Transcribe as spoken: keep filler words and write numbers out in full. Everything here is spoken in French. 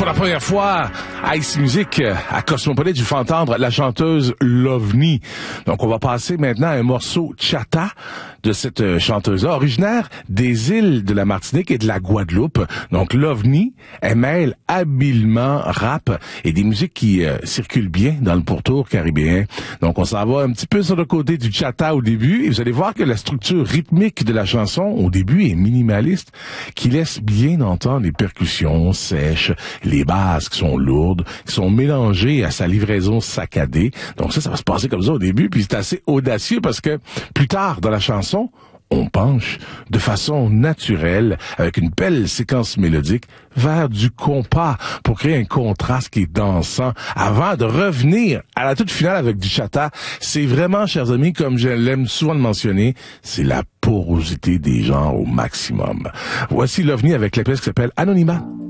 la première fois à Ice Music, à Cosmopolite, je vous fais entendre la chanteuse Lovni. Donc, on va passer maintenant à un morceau Chata de cette chanteuse-là, originaire des îles de la Martinique et de la Guadeloupe. Donc, Lovni, elle mêle habilement rap et des musiques qui euh, circulent bien dans le pourtour caribéen. Donc, on s'en va un petit peu sur le côté du Chata au début et vous allez voir que la structure rythmique de la chanson, au début, est minimaliste, qui laisse bien entendre les percussions sèches, les basses qui sont lourdes, qui sont mélangées à sa livraison saccadée. Donc ça, ça va se passer comme ça au début, puis c'est assez audacieux parce que plus tard dans la chanson, on penche de façon naturelle, avec une belle séquence mélodique, vers du compas pour créer un contraste qui est dansant avant de revenir à la toute finale avec du chata. C'est vraiment, chers amis, comme je l'aime souvent le mentionner, c'est la porosité des genres au maximum. Voici Lovni avec la pièce qui s'appelle Anonymat.